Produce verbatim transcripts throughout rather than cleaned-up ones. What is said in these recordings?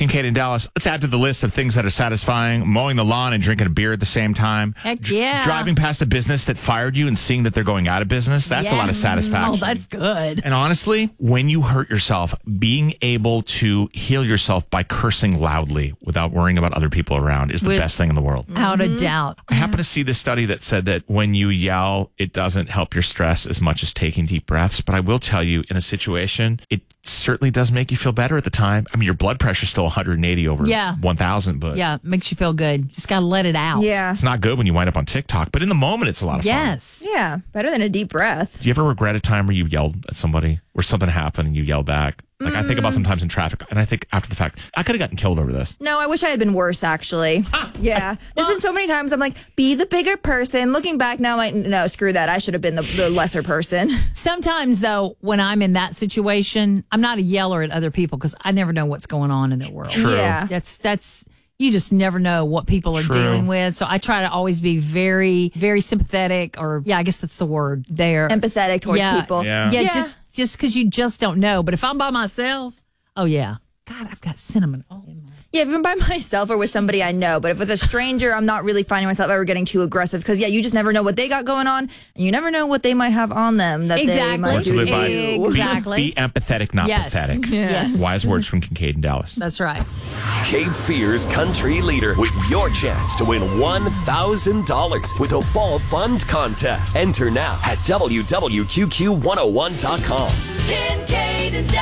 Kincaid in Dallas. Let's add to the list of things that are satisfying. Mowing the lawn and drinking a beer at the same time. Heck yeah. Driving past a business that fired you and seeing that they're going out of business. That's yeah. a lot of satisfaction. Oh, that's good. And honestly, when you hurt yourself, being able to heal yourself by cursing loudly without worrying about other people around is the With, best thing in the world. Without a doubt. I happen to see this study that said that when you yell, it doesn't help your stress as much as taking deep breaths. But I will tell you, in a situation, it certainly does make you feel better at the time. I mean, your blood pressure's still one hundred eighty over yeah. one thousand, but yeah, it makes you feel good. Just got to let it out. Yeah. It's not good when you wind up on TikTok, but in the moment, it's a lot of yes. fun. Yes. Yeah, better than a deep breath. Do you ever regret a time where you yelled at somebody, where something happened and you yelled back? Like, I think about sometimes in traffic, and I think after the fact, I could have gotten killed over this. No, I wish I had been worse, actually. Ah, yeah. There's well, been so many times I'm like, be the bigger person. Looking back now, I'm like, no, screw that. I should have been the, the lesser person. Sometimes, though, when I'm in that situation, I'm not a yeller at other people because I never know what's going on in their world. True. Yeah. That's, that's, you just never know what people are True. dealing with. So I try to always be very, very sympathetic, or yeah, I guess that's the word there. Empathetic towards yeah, people. Yeah. Yeah, Yeah. just just because you just don't know. But if I'm by myself, oh yeah. God, I've got cinnamon all in my... Yeah, even by myself or with somebody I know. But if with a stranger, I'm not really finding myself ever getting too aggressive. Because, yeah, you just never know what they got going on. And you never know what they might have on them that Exactly. they might Learn to do live to by- you. Exactly. Be, be empathetic, not Yes. pathetic. Yes. Wise words from Kincaid in Dallas. That's right. Cape Fear's country leader with your chance to win one thousand dollars with a fall fund contest. Enter now at W W Q Q one oh one dot com. Kincaid in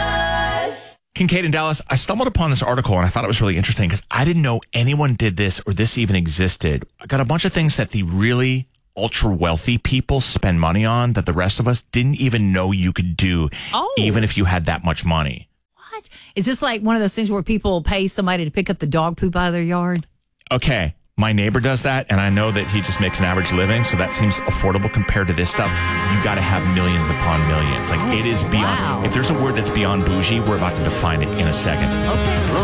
Dallas. Kincaid in Dallas, I stumbled upon this article and I thought it was really interesting because I didn't know anyone did this or this even existed. I got a bunch of things that the really ultra wealthy people spend money on that the rest of us didn't even know you could do, Oh. even if you had that much money. What? Is this like one of those things where people pay somebody to pick up the dog poop out of their yard? Okay, my neighbor does that, and I know that he just makes an average living, so that seems affordable compared to this stuff. You got to have millions upon millions. Like, Oh, it is beyond. wow. If there's a word that's beyond bougie, we're about to define it in a second. Okay.